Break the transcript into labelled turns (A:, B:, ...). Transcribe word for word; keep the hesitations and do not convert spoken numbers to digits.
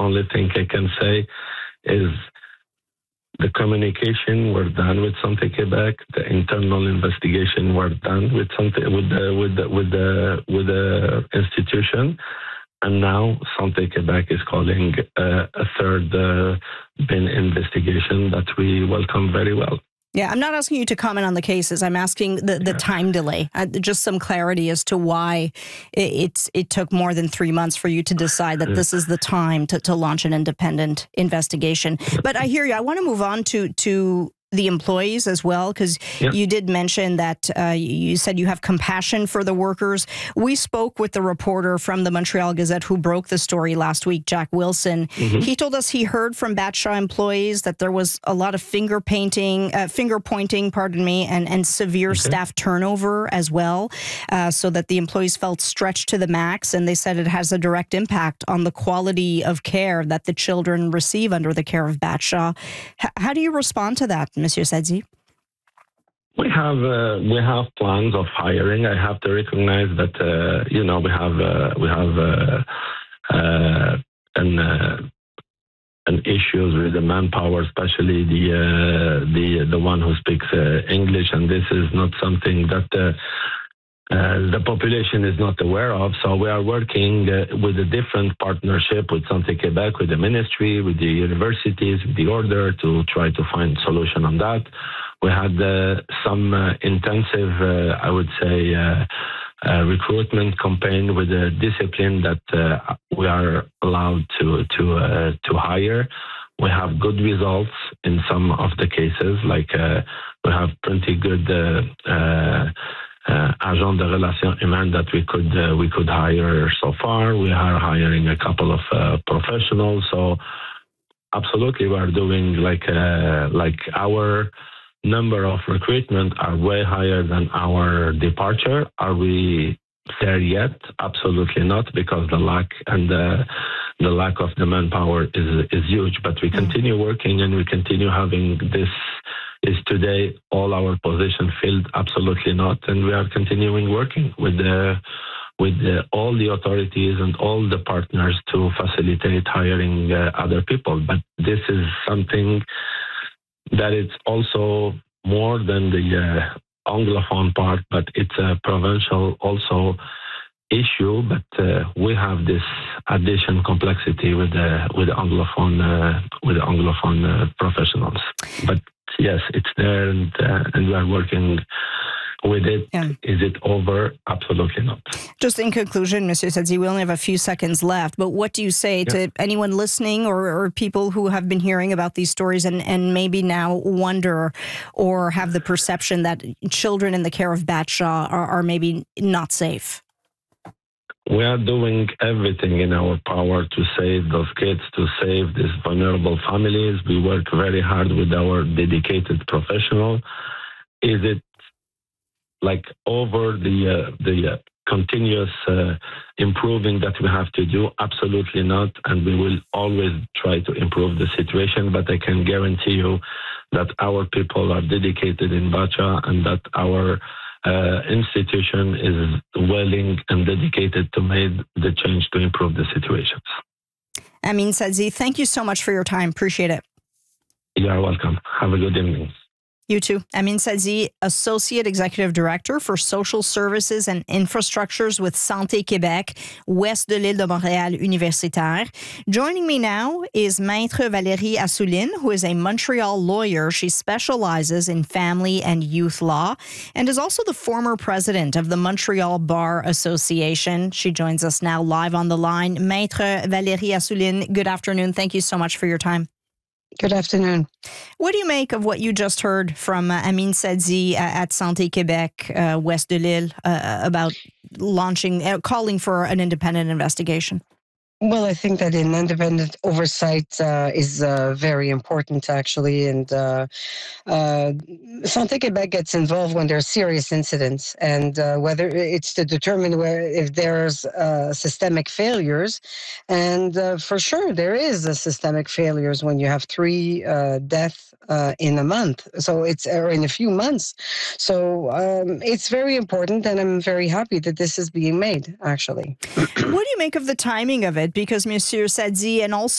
A: only thing I can say is the communication were done with Santé Québec. The internal investigation were done with Santé, with the with the with the with the institution, and now Santé Québec is calling uh, a third uh, bin investigation that we welcome very well.
B: Yeah, I'm not asking you to comment on the cases. I'm asking the, the yeah. time delay, uh, just some clarity as to why it, it's it took more than three months for you to decide that this is the time to, to launch an independent investigation. But I hear you. I want to move on to to the employees as well, because yep. you did mention that uh, you said you have compassion for the workers. We spoke with the reporter from the Montreal Gazette who broke the story last week, Jack Wilson. Mm-hmm. He told us he heard from Batcha employees that there was a lot of finger painting, uh, finger pointing, pardon me, and, and severe okay. staff turnover as well, uh, so that the employees felt stretched to the max, and they said it has a direct impact on the quality of care that the children receive under the care of Batcha. H- how do you respond to that, Monsieur Sadzi?
A: We have uh, we have plans of hiring. I have to recognize that uh, you know we have uh, we have uh, uh, an uh, an issues with the manpower, especially the uh, the the one who speaks uh, English, and this is not something that uh, uh, the population is not aware of. So we are working uh, with a different partnership with Santé Québec, with the ministry, with the universities, with the order to try to find solution on that. We had uh, some uh, intensive, uh, I would say, uh, uh, recruitment campaign with a discipline that uh, we are allowed to to uh, to hire. We have good results in some of the cases, like uh, we have pretty good uh, uh, uh, agent de relations humaines that we could uh, we could hire so far. We are hiring a couple of uh, professionals, so absolutely we are doing like uh, like our number of recruitment are way higher than our departure. Are we there yet? Absolutely not, because the lack and the, the lack of the manpower is is huge. But we continue working and we continue having this. Is today all our position filled? Absolutely not, and we are continuing working with the with the, all the authorities and all the partners to facilitate hiring uh, other people. But this is something that it's also more than the uh, Anglophone part, but it's a provincial also issue. But uh, we have this addition complexity with the with the Anglophone uh, with the Anglophone uh, professionals. But yes, it's there, and uh, and we are working with it. Yeah. Is it over? Absolutely not.
B: Just in conclusion, Monsieur Sadzi, we only have a few seconds left, but what do you say yeah. to anyone listening or, or people who have been hearing about these stories and, and maybe now wonder or have the perception that children in the care of Batcha are, are maybe not safe?
A: We are doing everything in our power to save those kids, to save these vulnerable families. We work very hard with our dedicated professional. Is it like over the uh, the uh, continuous uh, improving that we have to do? Absolutely not, and we will always try to improve the situation. But I can guarantee you that our people are dedicated in Batcha, and that our uh, institution is willing and dedicated to make the change to improve the situations.
B: Amin Sadzi, thank you so much for your time. Appreciate it.
A: You are welcome. Have a good evening.
B: You too. Amin Sadzi, Associate Executive Director for Social Services and Infrastructures with Santé Québec, Ouest de l'île de Montréal Universitaire. Joining me now is Maître Valérie Assouline, who is a Montreal lawyer. She specializes in family and youth law and is also the former president of the Montreal Bar Association. She joins us now live on the line. Maître Valérie Assouline, good afternoon. Thank you so much for your time.
C: Good afternoon.
B: What do you make of what you just heard from uh, Amin Sadzi uh, at Santé Québec, uh, Ouest de l'Île, uh, about launching, uh, calling for an independent investigation?
C: Well, I think that an independent oversight uh, is uh, very important, actually. And uh, uh, Santé Québec gets involved when there are serious incidents, and uh, whether it's to determine where if there's uh, systemic failures. And uh, for sure, there is a systemic failures when you have three uh, deaths uh, in a month. So it's or in a few months. So um, it's very important, and I'm very happy that this is being made, actually.
B: What do you make of the timing of it? Because Monsieur Sadzi and also